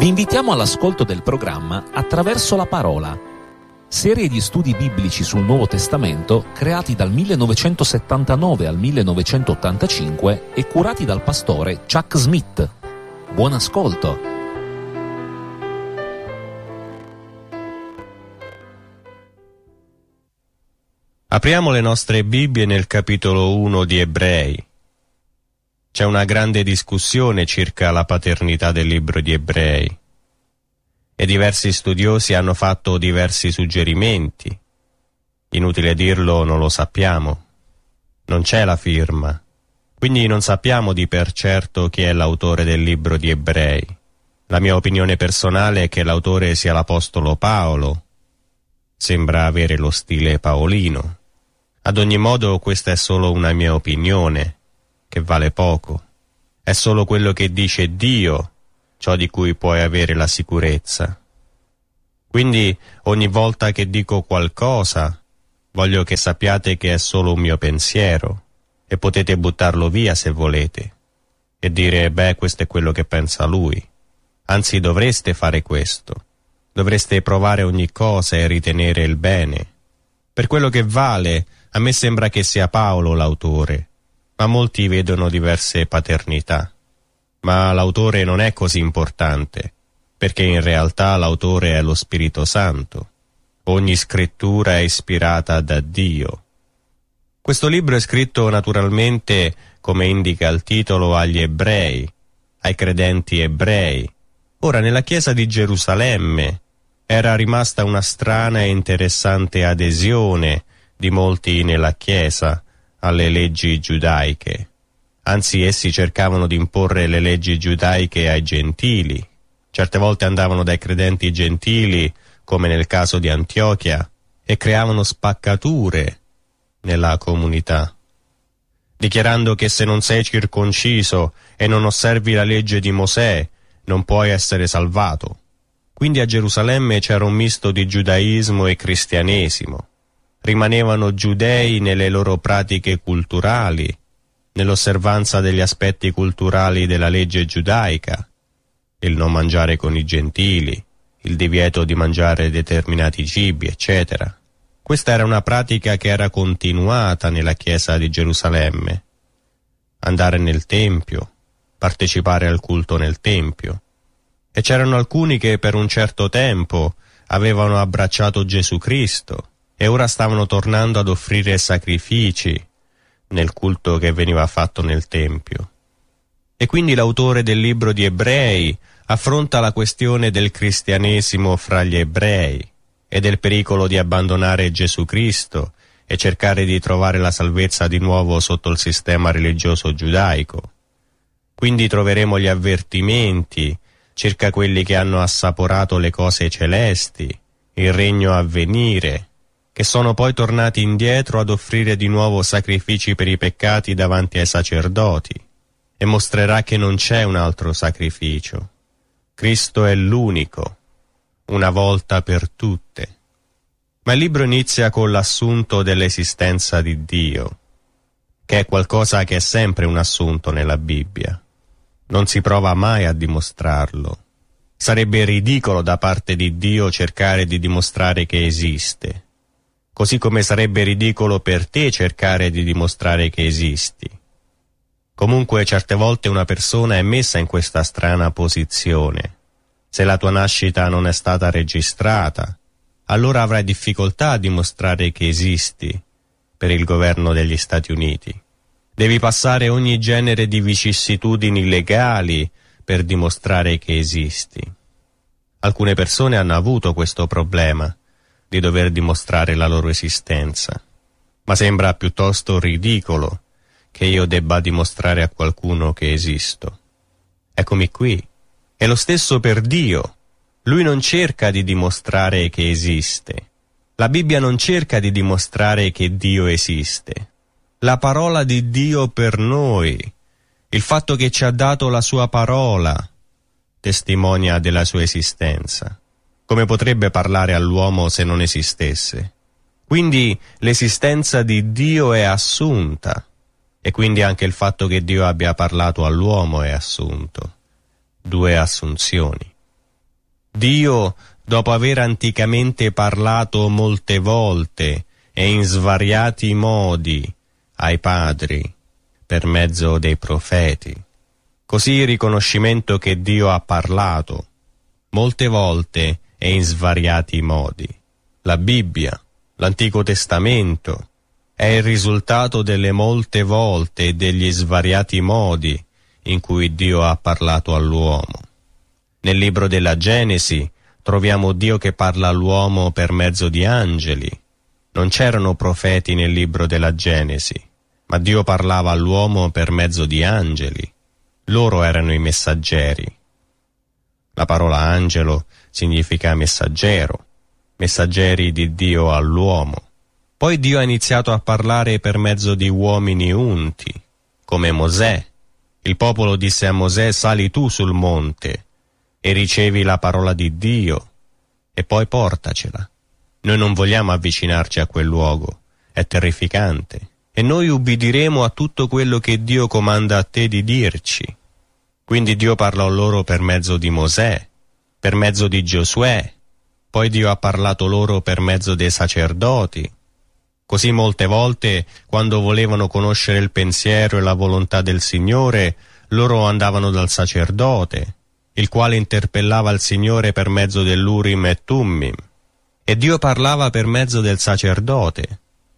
Vi invitiamo all'ascolto del programma Attraverso la Parola, serie di studi biblici sul Nuovo Testamento creati dal 1979 al 1985 e curati dal pastore Chuck Smith. Buon ascolto! Apriamo le nostre Bibbie nel capitolo 1 di Ebrei. C'è una grande discussione circa la paternità del libro di Ebrei e diversi studiosi hanno fatto diversi suggerimenti. Inutile dirlo, non lo sappiamo. Non c'è la firma, quindi non sappiamo di per certo chi è l'autore del libro di Ebrei. La mia opinione personale è che l'autore sia l'apostolo Paolo. Sembra avere lo stile paolino. Ad ogni modo, questa è solo una mia opinione, che vale poco. È solo quello che dice Dio, ciò di cui puoi avere la sicurezza. Quindi, ogni volta che dico qualcosa, voglio che sappiate che è solo un mio pensiero, e potete buttarlo via se volete, e dire, questo è quello che pensa lui. Anzi, dovreste fare questo. Dovreste provare ogni cosa e ritenere il bene. Per quello che vale, a me sembra che sia Paolo l'autore, ma molti vedono diverse paternità. Ma l'autore non è così importante, perché in realtà l'autore è lo Spirito Santo. Ogni scrittura è ispirata da Dio. Questo libro è scritto naturalmente, come indica il titolo, agli ebrei, ai credenti ebrei. Ora, nella chiesa di Gerusalemme era rimasta una strana e interessante adesione di molti nella chiesa alle leggi giudaiche. Anzi, essi cercavano di imporre le leggi giudaiche ai gentili. Certe volte andavano dai credenti gentili, come nel caso di Antiochia, e creavano spaccature nella comunità, dichiarando che se non sei circonciso e non osservi la legge di Mosè, non puoi essere salvato. Quindi a Gerusalemme c'era un misto di giudaismo e cristianesimo. Rimanevano giudei nelle loro pratiche culturali, nell'osservanza degli aspetti culturali della legge giudaica, il non mangiare con i gentili, il divieto di mangiare determinati cibi, eccetera. Questa era una pratica che era continuata nella chiesa di Gerusalemme. Andare nel tempio, partecipare al culto nel tempio. E c'erano alcuni che per un certo tempo avevano abbracciato Gesù Cristo e ora stavano tornando ad offrire sacrifici nel culto che veniva fatto nel tempio. E quindi l'autore del libro di Ebrei affronta la questione del cristianesimo fra gli ebrei e del pericolo di abbandonare Gesù Cristo e cercare di trovare la salvezza di nuovo sotto il sistema religioso giudaico. Quindi troveremo gli avvertimenti circa quelli che hanno assaporato le cose celesti, il regno a venire, che sono poi tornati indietro ad offrire di nuovo sacrifici per i peccati davanti ai sacerdoti, e mostrerà che non c'è un altro sacrificio. Cristo è l'unico, una volta per tutte. Ma il libro inizia con l'assunto dell'esistenza di Dio, che è qualcosa che è sempre un assunto nella Bibbia. Non si prova mai a dimostrarlo. Sarebbe ridicolo da parte di Dio cercare di dimostrare che esiste, così come sarebbe ridicolo per te cercare di dimostrare che esisti. Comunque, certe volte una persona è messa in questa strana posizione. Se la tua nascita non è stata registrata, allora avrai difficoltà a dimostrare che esisti per il governo degli Stati Uniti. Devi passare ogni genere di vicissitudini legali per dimostrare che esisti. Alcune persone hanno avuto questo problema di dover dimostrare la loro esistenza, ma sembra piuttosto ridicolo che io debba dimostrare a qualcuno che esisto. Eccomi qui. È lo stesso per Dio. Lui non cerca di dimostrare che esiste. La Bibbia non cerca di dimostrare che Dio esiste. La parola di Dio per noi, il fatto che ci ha dato la sua parola, testimonia della sua esistenza. Come potrebbe parlare all'uomo se non esistesse? Quindi l'esistenza di Dio è assunta, e quindi anche il fatto che Dio abbia parlato all'uomo è assunto. Due assunzioni. Dio, dopo aver anticamente parlato molte volte e in svariati modi ai padri per mezzo dei profeti, così il riconoscimento che Dio ha parlato molte volte e in svariati modi. La Bibbia, l'Antico Testamento, è il risultato delle molte volte e degli svariati modi in cui Dio ha parlato all'uomo. Nel libro della Genesi troviamo Dio che parla all'uomo per mezzo di angeli. Non c'erano profeti nel libro della Genesi, ma Dio parlava all'uomo per mezzo di angeli. Loro erano i messaggeri. La parola angelo significa messaggero, messaggeri di Dio all'uomo. Poi Dio ha iniziato a parlare per mezzo di uomini unti, come Mosè. Il popolo disse a Mosè: sali tu sul monte e ricevi la parola di Dio e poi portacela. Noi non vogliamo avvicinarci a quel luogo, è terrificante, e noi ubbidiremo a tutto quello che Dio comanda a te di dirci. Quindi Dio parlò loro per mezzo di Mosè, per mezzo di Giosuè, poi Dio ha parlato loro per mezzo dei sacerdoti. Così molte volte, quando volevano conoscere il pensiero e la volontà del Signore, loro andavano dal sacerdote, il quale interpellava il Signore per mezzo dell'Urim e Tummim, e Dio parlava per mezzo del sacerdote.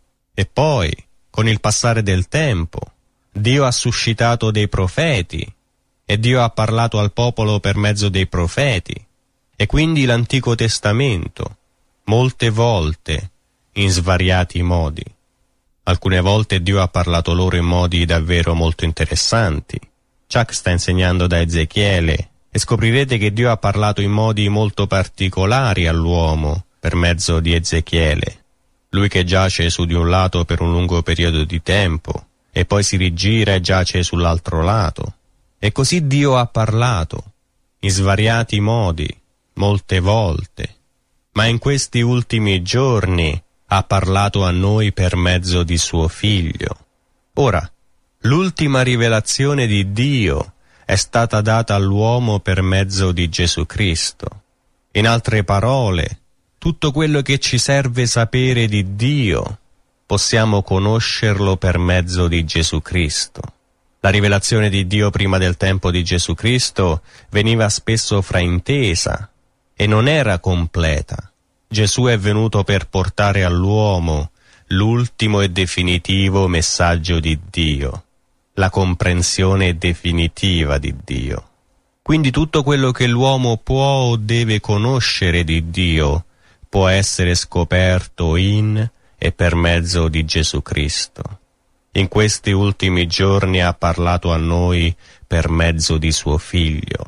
E poi, con il passare del tempo, Dio ha suscitato dei profeti, e Dio ha parlato al popolo per mezzo dei profeti, e quindi l'Antico Testamento, molte volte, in svariati modi. Alcune volte Dio ha parlato loro in modi davvero molto interessanti. Chuck sta insegnando da Ezechiele e scoprirete che Dio ha parlato in modi molto particolari all'uomo per mezzo di Ezechiele. Lui che giace su di un lato per un lungo periodo di tempo e poi si rigira e giace sull'altro lato. E così Dio ha parlato in svariati modi, molte volte. Ma in questi ultimi giorni ha parlato a noi per mezzo di suo Figlio. Ora, l'ultima rivelazione di Dio è stata data all'uomo per mezzo di Gesù Cristo. In altre parole, tutto quello che ci serve sapere di Dio, possiamo conoscerlo per mezzo di Gesù Cristo. La rivelazione di Dio prima del tempo di Gesù Cristo veniva spesso fraintesa e non era completa. Gesù è venuto per portare all'uomo l'ultimo e definitivo messaggio di Dio, la comprensione definitiva di Dio. Quindi tutto quello che l'uomo può o deve conoscere di Dio può essere scoperto in e per mezzo di Gesù Cristo. In questi ultimi giorni ha parlato a noi per mezzo di suo Figlio.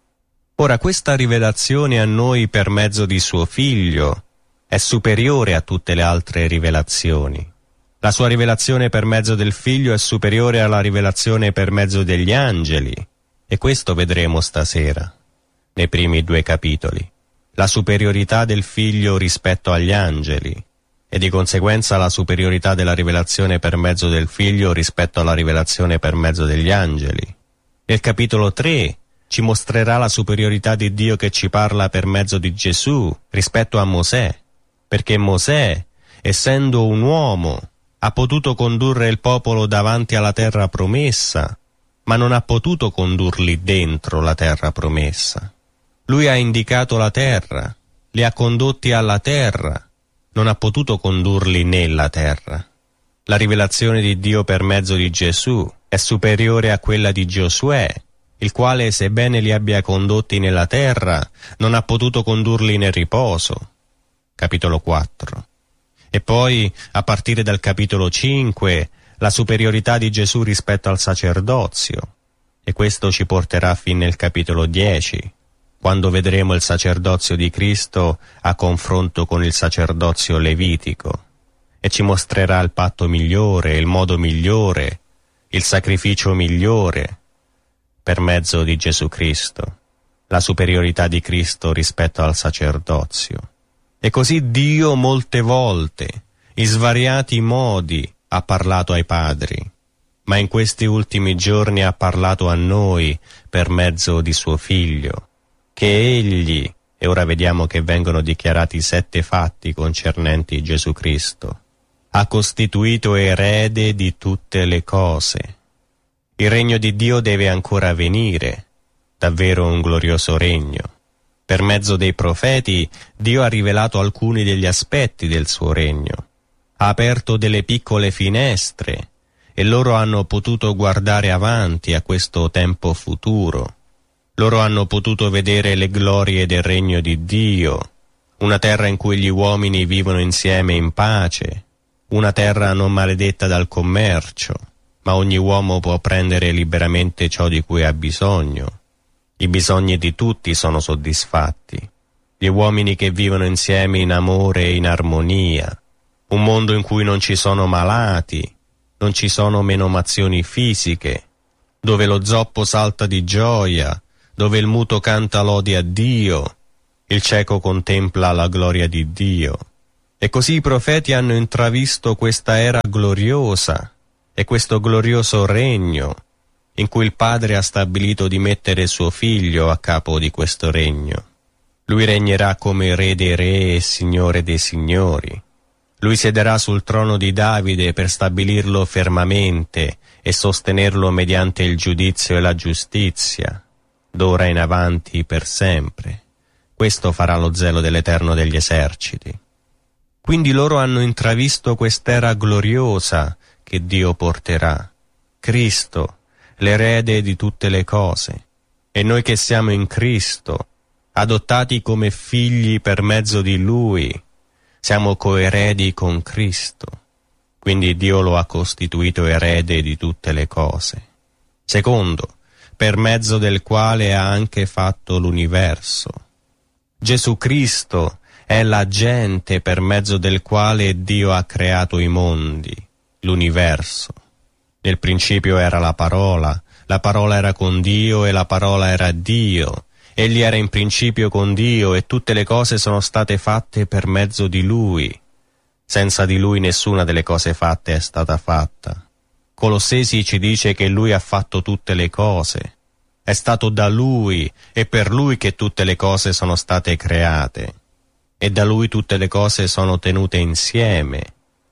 Ora, questa rivelazione a noi per mezzo di suo Figlio è superiore a tutte le altre rivelazioni. La sua rivelazione per mezzo del Figlio è superiore alla rivelazione per mezzo degli angeli, e questo vedremo stasera, nei primi 2 capitoli. La superiorità del Figlio rispetto agli angeli, e di conseguenza la superiorità della rivelazione per mezzo del Figlio rispetto alla rivelazione per mezzo degli angeli. Nel capitolo 3 ci mostrerà la superiorità di Dio che ci parla per mezzo di Gesù rispetto a Mosè, perché Mosè, essendo un uomo, ha potuto condurre il popolo davanti alla terra promessa, ma non ha potuto condurli dentro la terra promessa. Lui ha indicato la terra, li ha condotti alla terra, non ha potuto condurli nella terra. La rivelazione di Dio per mezzo di Gesù è superiore a quella di Giosuè, il quale, sebbene li abbia condotti nella terra, non ha potuto condurli nel riposo. Capitolo 4. E poi, a partire dal capitolo 5, la superiorità di Gesù rispetto al sacerdozio. E questo ci porterà fin nel capitolo 10, quando vedremo il sacerdozio di Cristo a confronto con il sacerdozio levitico. E ci mostrerà il patto migliore, il modo migliore, il sacrificio migliore, per mezzo di Gesù Cristo, la superiorità di Cristo rispetto al sacerdozio. E così Dio molte volte, in svariati modi, ha parlato ai padri, ma in questi ultimi giorni ha parlato a noi per mezzo di suo Figlio, che Egli E ora vediamo che vengono dichiarati 7 fatti concernenti Gesù Cristo. Ha costituito erede di tutte le cose. Il regno di Dio deve ancora venire, davvero un glorioso regno. Per mezzo dei profeti Dio ha rivelato alcuni degli aspetti del suo regno. Ha aperto delle piccole finestre e loro hanno potuto guardare avanti a questo tempo futuro. Loro hanno potuto vedere le glorie del regno di Dio, una terra in cui gli uomini vivono insieme in pace, una terra non maledetta dal commercio, ma ogni uomo può prendere liberamente ciò di cui ha bisogno. I bisogni di tutti sono soddisfatti. Gli uomini che vivono insieme in amore e in armonia. Un mondo in cui non ci sono malati, non ci sono menomazioni fisiche, dove lo zoppo salta di gioia, dove il muto canta lodi a Dio, il cieco contempla la gloria di Dio. E così i profeti hanno intravisto questa era gloriosa e questo glorioso regno, in cui il Padre ha stabilito di mettere suo Figlio a capo di questo regno. Lui regnerà come Re dei Re e Signore dei Signori. Lui siederà sul trono di Davide per stabilirlo fermamente e sostenerlo mediante il giudizio e la giustizia, d'ora in avanti per sempre. Questo farà lo zelo dell'Eterno degli eserciti. Quindi loro hanno intravisto quest'era gloriosa che Dio porterà. Cristo, l'erede di tutte le cose, e noi che siamo in Cristo, adottati come figli per mezzo di Lui, siamo coeredi con Cristo. Quindi Dio lo ha costituito erede di tutte le cose. Secondo, per mezzo del quale ha anche fatto l'universo. Gesù Cristo è l'agente per mezzo del quale Dio ha creato i mondi, l'universo. Nel principio era la parola era con Dio e la parola era Dio. Egli era in principio con Dio e tutte le cose sono state fatte per mezzo di Lui. Senza di Lui nessuna delle cose fatte è stata fatta. Colossesi ci dice che Lui ha fatto tutte le cose. È stato da Lui e per Lui che tutte le cose sono state create. E da Lui tutte le cose sono tenute insieme.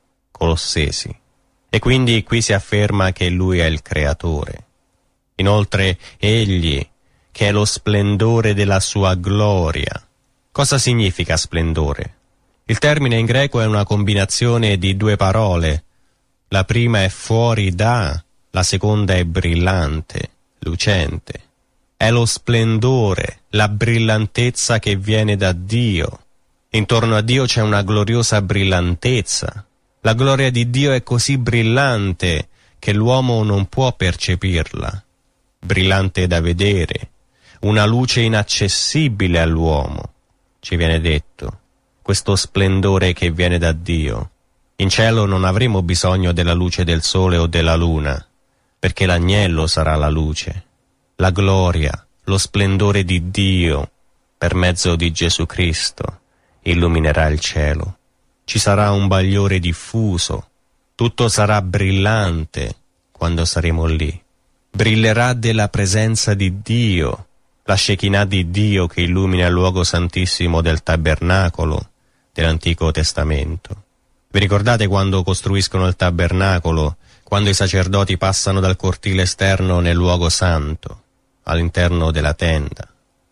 Colossesi. E quindi qui si afferma che Lui è il Creatore. Inoltre, Egli, che è lo splendore della sua gloria. Cosa significa splendore? Il termine in greco è una combinazione di 2 parole. La prima è fuori da, la seconda è brillante, lucente. È lo splendore, la brillantezza che viene da Dio. Intorno a Dio c'è una gloriosa brillantezza. La gloria di Dio è così brillante che l'uomo non può percepirla. Brillante da vedere, una luce inaccessibile all'uomo, ci viene detto. Questo splendore che viene da Dio. In cielo non avremo bisogno della luce del sole o della luna, perché l'agnello sarà la luce. La gloria, lo splendore di Dio, per mezzo di Gesù Cristo, illuminerà il cielo. Ci sarà un bagliore diffuso, tutto sarà brillante quando saremo lì. Brillerà della presenza di Dio, la Shekinah di Dio che illumina il luogo santissimo del tabernacolo dell'Antico Testamento. Vi ricordate quando costruiscono il tabernacolo, quando i sacerdoti passano dal cortile esterno nel luogo santo, all'interno della tenda?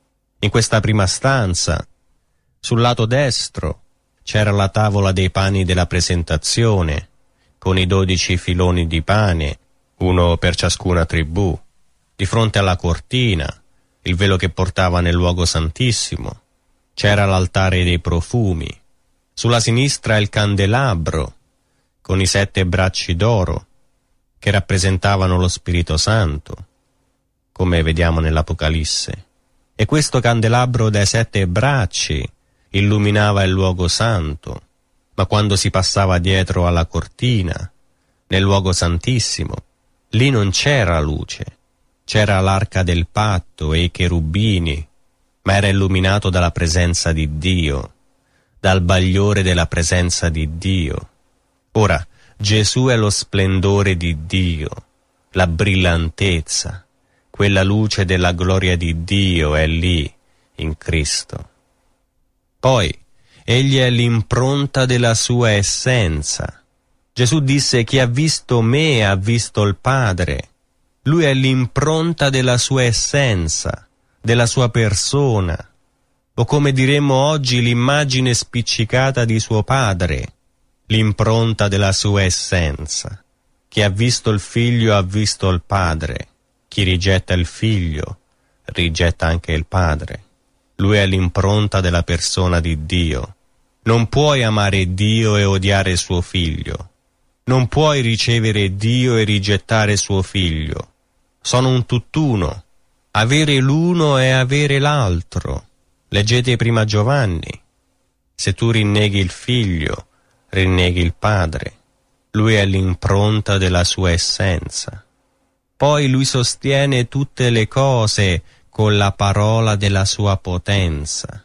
In questa prima stanza, sul lato destro, c'era la tavola dei pani della presentazione, con i 12 filoni di pane, uno per ciascuna tribù. Di fronte alla cortina, il velo che portava nel luogo santissimo, c'era l'altare dei profumi. Sulla sinistra il candelabro, con i 7 bracci d'oro, che rappresentavano lo Spirito Santo, come vediamo nell'Apocalisse. E questo candelabro dai 7 bracci illuminava il luogo santo, ma quando si passava dietro alla cortina, nel luogo santissimo, lì non c'era luce, c'era l'arca del patto e i cherubini, ma era illuminato dalla presenza di Dio, dal bagliore della presenza di Dio. Ora, Gesù è lo splendore di Dio, la brillantezza, quella luce della gloria di Dio è lì, in Cristo. Poi, egli è l'impronta della sua essenza. Gesù disse: chi ha visto me ha visto il Padre. Lui è l'impronta della sua essenza, della sua persona, o come diremmo oggi l'immagine spiccicata di suo Padre, l'impronta della sua essenza. Chi ha visto il Figlio ha visto il Padre. Chi rigetta il Figlio rigetta anche il Padre. Lui è l'impronta della persona di Dio. Non puoi amare Dio e odiare suo Figlio. Non puoi ricevere Dio e rigettare suo Figlio. Sono un tutt'uno. Avere l'uno è avere l'altro. Leggete prima Giovanni. Se tu rinneghi il Figlio, rinneghi il Padre. Lui è l'impronta della sua essenza. Poi lui sostiene tutte le cose con la parola della sua potenza.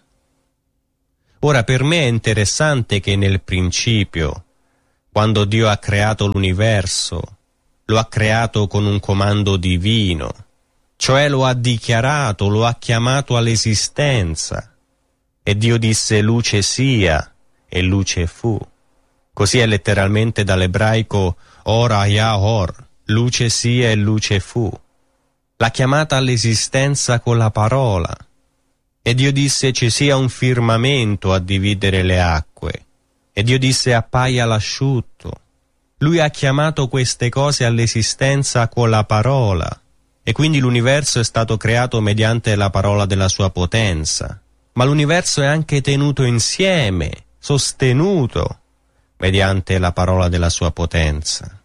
Ora, per me è interessante che nel principio, quando Dio ha creato l'universo, lo ha creato con un comando divino, cioè lo ha dichiarato, lo ha chiamato all'esistenza. E Dio disse: luce sia, e luce fu. Così è letteralmente dall'ebraico ora yahor, luce sia e luce fu. L'ha chiamata all'esistenza con la parola. E Dio disse: ci sia un firmamento a dividere le acque. E Dio disse: appaia l'asciutto. Lui ha chiamato queste cose all'esistenza con la parola. E quindi l'universo è stato creato mediante la parola della sua potenza. Ma l'universo è anche tenuto insieme, sostenuto, mediante la parola della sua potenza.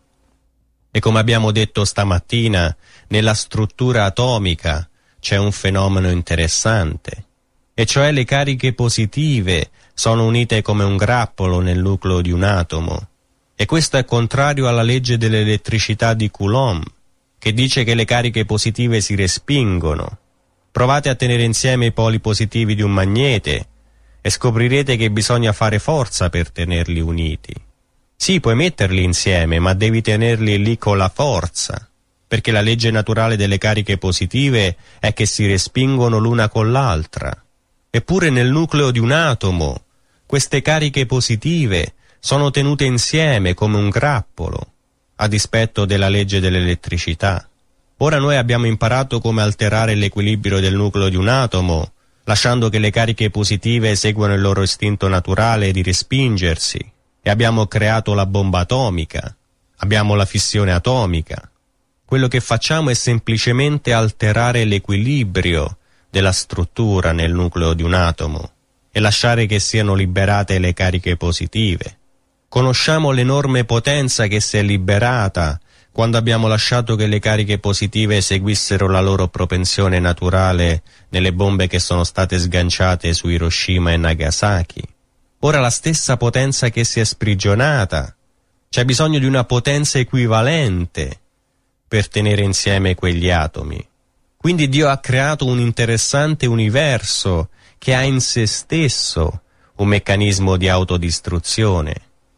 E come abbiamo detto stamattina, nella struttura atomica c'è un fenomeno interessante, e cioè le cariche positive sono unite come un grappolo nel nucleo di un atomo. E questo è contrario alla legge dell'elettricità di Coulomb, che dice che le cariche positive si respingono. Provate a tenere insieme i poli positivi di un magnete e scoprirete che bisogna fare forza per tenerli uniti. Sì, puoi metterli insieme, ma devi tenerli lì con la forza, perché la legge naturale delle cariche positive è che si respingono l'una con l'altra. Eppure nel nucleo di un atomo queste cariche positive sono tenute insieme come un grappolo, a dispetto della legge dell'elettricità. Ora noi abbiamo imparato come alterare l'equilibrio del nucleo di un atomo, lasciando che le cariche positive seguano il loro istinto naturale di respingersi, e abbiamo creato la bomba atomica, abbiamo la fissione atomica. Quello che facciamo è semplicemente alterare l'equilibrio della struttura nel nucleo di un atomo e lasciare che siano liberate le cariche positive. Conosciamo l'enorme potenza che si è liberata quando abbiamo lasciato che le cariche positive seguissero la loro propensione naturale nelle bombe che sono state sganciate su Hiroshima e Nagasaki. Ora la stessa potenza che si è sprigionata, c'è bisogno di una potenza equivalente per tenere insieme quegli atomi. Quindi Dio ha creato un interessante universo che ha in se stesso un meccanismo di autodistruzione.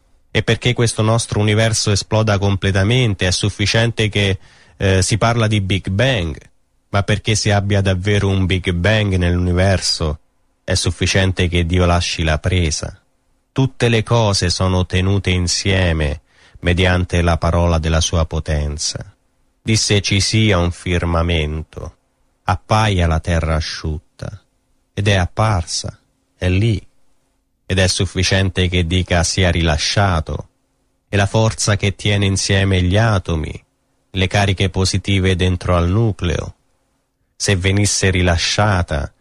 E perché questo nostro universo esploda completamente è sufficiente che si parla di Big Bang, ma perché si abbia davvero un Big Bang nell'universo è sufficiente che Dio lasci la presa. Tutte le cose sono tenute insieme mediante la parola della sua potenza. Disse: ci sia un firmamento, appaia la terra asciutta, ed è apparsa, è lì. Ed è sufficiente che dica sia rilasciato, e la forza che tiene insieme gli atomi, le cariche positive dentro al nucleo. Se venisse rilasciata,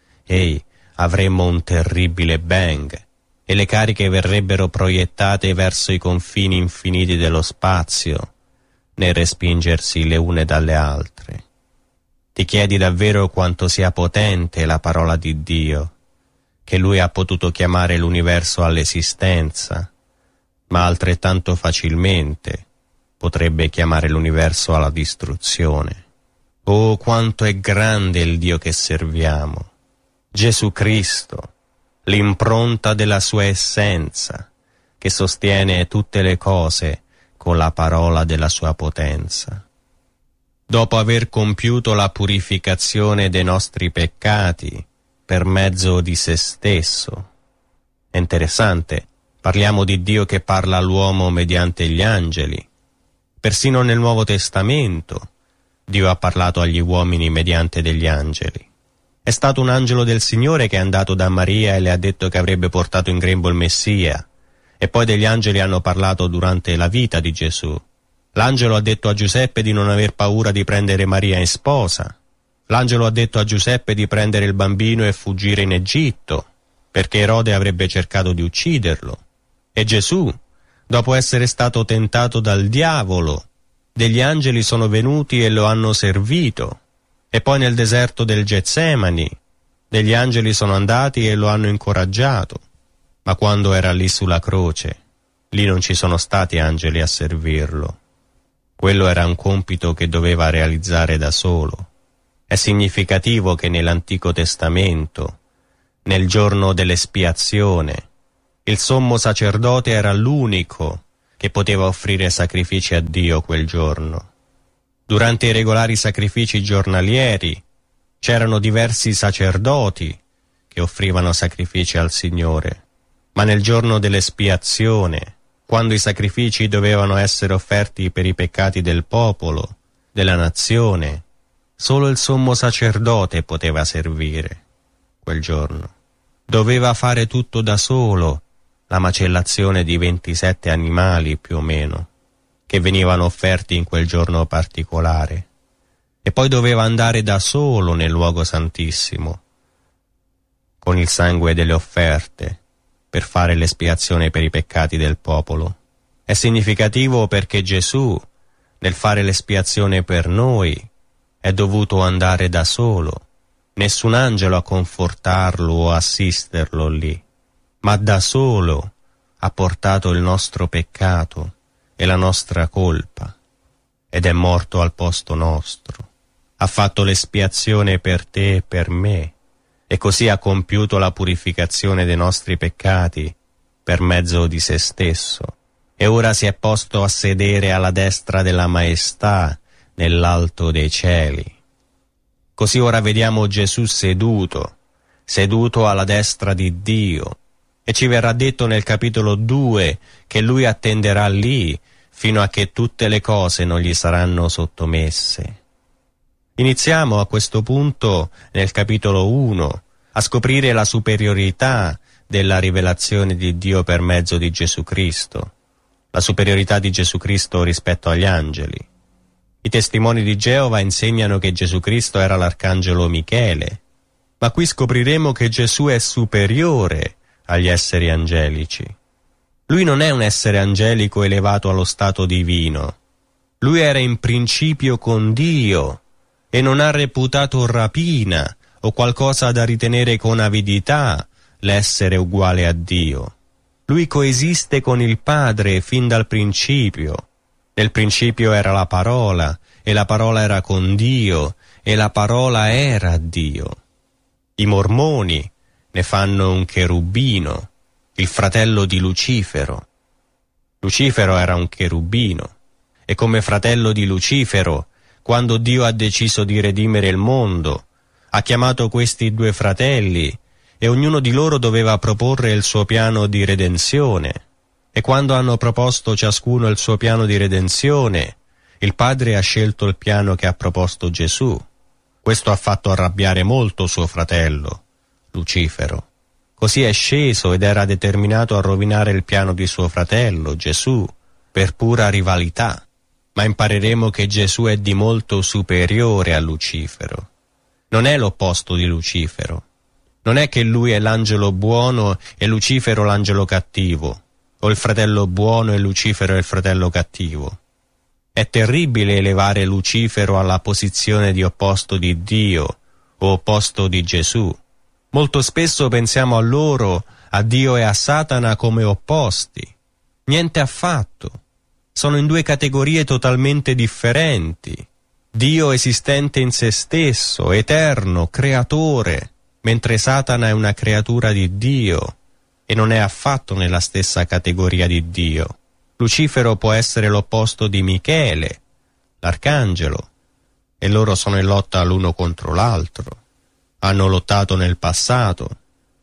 avremmo un terribile bang, e le cariche verrebbero proiettate verso i confini infiniti dello spazio, nel respingersi le une dalle altre. Ti chiedi davvero quanto sia potente la parola di Dio, che Lui ha potuto chiamare l'universo all'esistenza, ma altrettanto facilmente potrebbe chiamare l'universo alla distruzione. Oh, quanto è grande il Dio che serviamo! Gesù Cristo, l'impronta della sua essenza, che sostiene tutte le cose con la parola della sua potenza. Dopo aver compiuto la purificazione dei nostri peccati per mezzo di se stesso, È interessante, parliamo di Dio che parla all'uomo mediante gli angeli. Persino nel Nuovo Testamento Dio ha parlato agli uomini mediante degli angeli. È stato un angelo del Signore che è andato da Maria e le ha detto che avrebbe portato in grembo il Messia. E poi degli angeli hanno parlato durante la vita di Gesù. L'angelo ha detto a Giuseppe di non aver paura di prendere Maria in sposa. L'angelo ha detto a Giuseppe di prendere il bambino e fuggire in Egitto, perché Erode avrebbe cercato di ucciderlo. E Gesù, dopo essere stato tentato dal diavolo, degli angeli sono venuti e lo hanno servito. E poi nel deserto del Getsemani, degli angeli sono andati e lo hanno incoraggiato. Ma quando era lì sulla croce, lì non ci sono stati angeli a servirlo. Quello era un compito che doveva realizzare da solo. È significativo che nell'Antico Testamento, nel giorno dell'espiazione, il sommo sacerdote era l'unico che poteva offrire sacrifici a Dio quel giorno. Durante i regolari sacrifici giornalieri c'erano diversi sacerdoti che offrivano sacrifici al Signore, ma nel giorno dell'espiazione, quando i sacrifici dovevano essere offerti per i peccati del popolo, della nazione, solo il sommo sacerdote poteva servire quel giorno. Doveva fare tutto da solo, la macellazione di 27 animali più o meno, che venivano offerti in quel giorno particolare. E poi doveva andare da solo nel luogo santissimo, con il sangue delle offerte, per fare l'espiazione per i peccati del popolo. È significativo perché Gesù, nel fare l'espiazione per noi, è dovuto andare da solo. Nessun angelo a confortarlo o assisterlo lì, ma da solo ha portato il nostro peccato e la nostra colpa, ed è morto al posto nostro. Ha fatto l'espiazione per te e per me, e così ha compiuto la purificazione dei nostri peccati per mezzo di se stesso, e ora si è posto a sedere alla destra della maestà nell'alto dei cieli. Così ora vediamo Gesù seduto alla destra di Dio, e ci verrà detto nel capitolo 2 che Lui attenderà lì fino a che tutte le cose non gli saranno sottomesse. Iniziamo a questo punto, nel capitolo 1, a scoprire la superiorità della rivelazione di Dio per mezzo di Gesù Cristo, la superiorità di Gesù Cristo rispetto agli angeli. I testimoni di Geova insegnano che Gesù Cristo era l'arcangelo Michele, ma qui scopriremo che Gesù è superiore agli esseri angelici. Lui non è un essere angelico elevato allo stato divino. Lui era in principio con Dio e non ha reputato rapina o qualcosa da ritenere con avidità l'essere uguale a Dio. Lui coesiste con il Padre fin dal principio. Nel principio era la parola, e la parola era con Dio, e la parola era Dio. I mormoni ne fanno un cherubino, il fratello di Lucifero. Lucifero era un cherubino, e come fratello di Lucifero, quando Dio ha deciso di redimere il mondo, ha chiamato questi due fratelli, e ognuno di loro doveva proporre il suo piano di redenzione. E quando hanno proposto ciascuno il suo piano di redenzione, il Padre ha scelto il piano che ha proposto Gesù. Questo ha fatto arrabbiare molto suo fratello, Lucifero. Così è sceso ed era determinato a rovinare il piano di suo fratello, Gesù, per pura rivalità. Ma impareremo che Gesù è di molto superiore a Lucifero. Non è l'opposto di Lucifero. Non è che lui è l'angelo buono e Lucifero l'angelo cattivo, o il fratello buono e Lucifero è il fratello cattivo. È terribile elevare Lucifero alla posizione di opposto di Dio o opposto di Gesù. Molto spesso pensiamo a loro, a Dio e a Satana, come opposti. Niente affatto. Sono in due categorie totalmente differenti. Dio esistente in se stesso, eterno, creatore, mentre Satana è una creatura di Dio e non è affatto nella stessa categoria di Dio. Lucifero può essere l'opposto di Michele, l'arcangelo, e loro sono in lotta l'uno contro l'altro. Hanno lottato nel passato,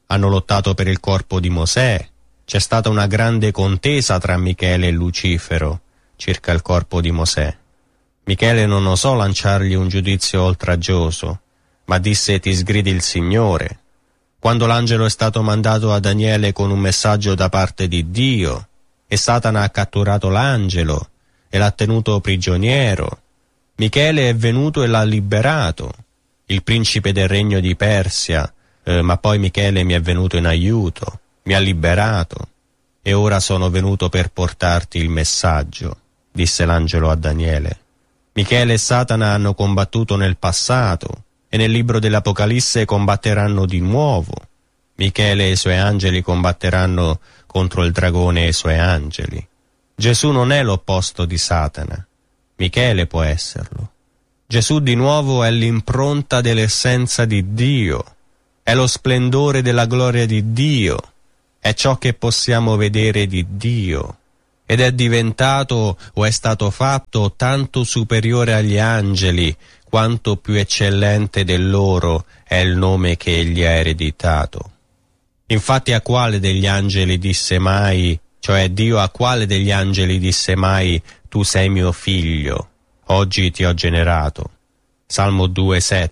hanno lottato per il corpo di Mosè, c'è stata una grande contesa tra Michele e Lucifero circa il corpo di Mosè. Michele non osò lanciargli un giudizio oltraggioso, ma disse: ti sgridi il Signore. Quando l'angelo è stato mandato a Daniele con un messaggio da parte di Dio, e Satana ha catturato l'angelo e l'ha tenuto prigioniero, Michele è venuto e l'ha liberato, il principe del regno di Persia, ma poi Michele mi è venuto in aiuto, mi ha liberato, e ora sono venuto per portarti il messaggio, disse l'angelo a Daniele. Michele e Satana hanno combattuto nel passato, e nel libro dell'Apocalisse combatteranno di nuovo. Michele e i suoi angeli combatteranno contro il dragone e i suoi angeli. Gesù non è l'opposto di Satana, Michele può esserlo. Gesù di nuovo è l'impronta dell'essenza di Dio, è lo splendore della gloria di Dio, è ciò che possiamo vedere di Dio, ed è diventato o è stato fatto tanto superiore agli angeli, quanto più eccellente del loro è il nome che egli ha ereditato. Infatti a quale degli angeli disse mai, cioè Dio a quale degli angeli disse mai: tu sei mio figlio, oggi ti ho generato? Salmo 2,7.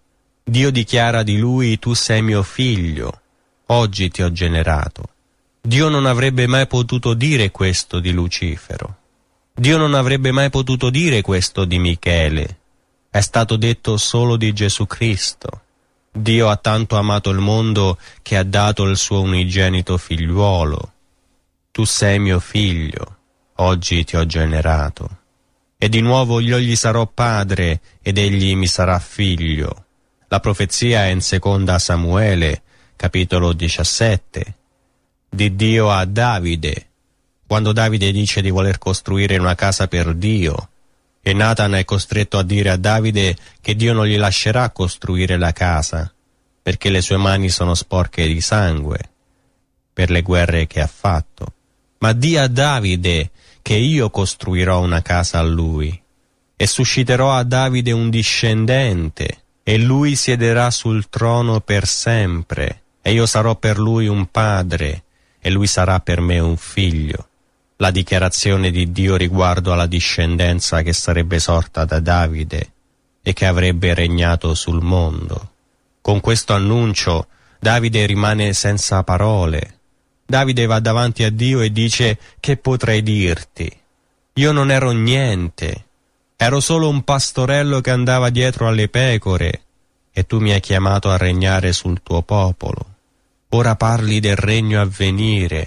Dio dichiara di lui: tu sei mio figlio, oggi ti ho generato. Dio non avrebbe mai potuto dire questo di Lucifero. Dio non avrebbe mai potuto dire questo di Michele. È stato detto solo di Gesù Cristo. Dio ha tanto amato il mondo che ha dato il suo unigenito figliuolo. Tu sei mio figlio, oggi ti ho generato. E di nuovo io gli sarò padre ed egli mi sarà figlio. La profezia è in seconda Samuele, capitolo 17. Di Dio a Davide, quando Davide dice di voler costruire una casa per Dio, e Nathan è costretto a dire a Davide che Dio non gli lascerà costruire la casa, perché le sue mani sono sporche di sangue, per le guerre che ha fatto. Ma di a Davide che io costruirò una casa a lui, e susciterò a Davide un discendente, e lui siederà sul trono per sempre, e io sarò per lui un padre, e lui sarà per me un figlio. La dichiarazione di Dio riguardo alla discendenza che sarebbe sorta da Davide e che avrebbe regnato sul mondo. Con questo annuncio Davide rimane senza parole. Davide va davanti a Dio e dice: che potrei dirti? Io non ero niente, ero solo un pastorello che andava dietro alle pecore, e tu mi hai chiamato a regnare sul tuo popolo. Ora parli del regno a venire.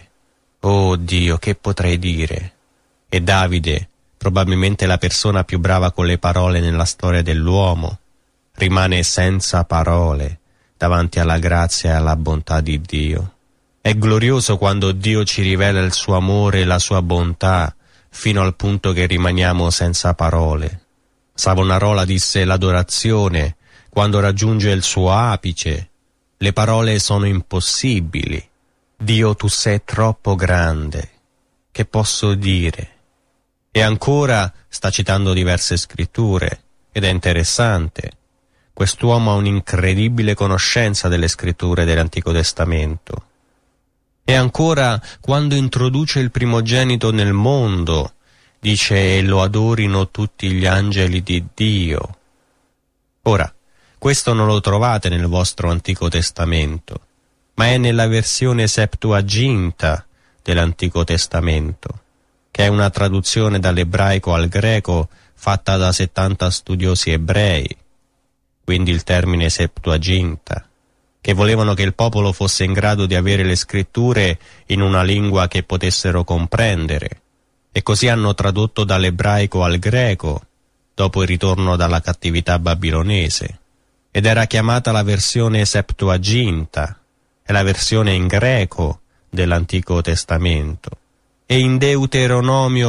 Oh Dio, che potrei dire? E Davide, probabilmente la persona più brava con le parole nella storia dell'uomo, rimane senza parole davanti alla grazia e alla bontà di Dio. È glorioso quando Dio ci rivela il suo amore e la sua bontà, fino al punto che rimaniamo senza parole. Savonarola disse: l'adorazione, quando raggiunge il suo apice, le parole sono impossibili. Dio, tu sei troppo grande, che posso dire? E ancora sta citando diverse scritture, ed è interessante. Quest'uomo ha un'incredibile conoscenza delle scritture dell'Antico Testamento. E ancora, quando introduce il primogenito nel mondo, dice: e lo adorino tutti gli angeli di Dio. Ora, questo non lo trovate nel vostro Antico Testamento, ma è nella versione Septuaginta dell'Antico Testamento, che è una traduzione dall'ebraico al greco fatta da 70 studiosi ebrei, quindi il termine Septuaginta, che volevano che il popolo fosse in grado di avere le scritture in una lingua che potessero comprendere, e così hanno tradotto dall'ebraico al greco, dopo il ritorno dalla cattività babilonese, ed era chiamata la versione Septuaginta, è la versione in greco dell'Antico Testamento. E in Deuteronomio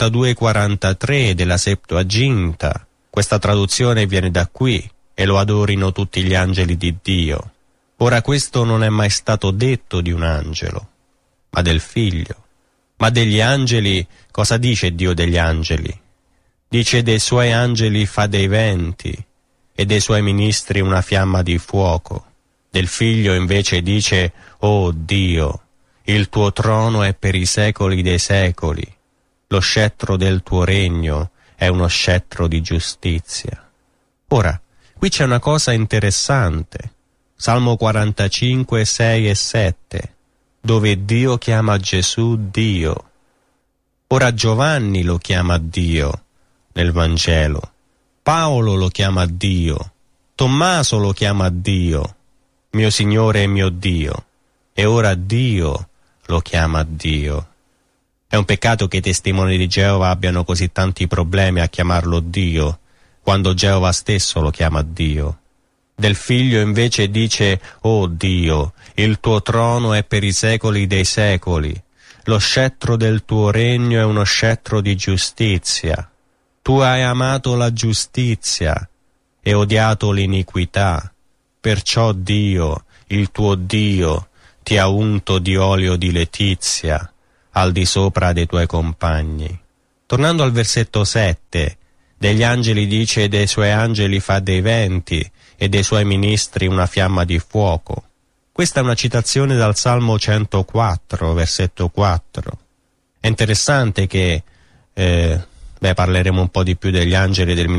32,43 della Septuaginta, questa traduzione viene da qui: e lo adorino tutti gli angeli di Dio. Ora questo non è mai stato detto di un angelo, ma del figlio. Ma degli angeli, cosa dice Dio degli angeli? Dice: dei suoi angeli fa dei venti, e dei suoi ministri una fiamma di fuoco. Del Figlio invece dice: «Oh Dio, il tuo trono è per i secoli dei secoli, lo scettro del tuo regno è uno scettro di giustizia». Ora, qui c'è una cosa interessante. Salmo 45, 6 e 7, dove Dio chiama Gesù Dio. Ora Giovanni lo chiama Dio nel Vangelo, Paolo lo chiama Dio, Tommaso lo chiama Dio, mio Signore e mio Dio, e ora Dio lo chiama Dio. È un peccato che i testimoni di Geova abbiano così tanti problemi a chiamarlo Dio, quando Geova stesso lo chiama Dio. Del Figlio invece dice: «Oh Dio, il tuo trono è per i secoli dei secoli, lo scettro del tuo regno è uno scettro di giustizia. Tu hai amato la giustizia e odiato l'iniquità, perciò Dio, il tuo Dio, ti ha unto di olio di letizia al di sopra dei tuoi compagni». Tornando al versetto 7, degli angeli dice: «Dei suoi angeli fa dei venti e dei suoi ministri una fiamma di fuoco». Questa è una citazione dal Salmo 104, versetto 4. È interessante che parleremo un po' di più degli angeli e del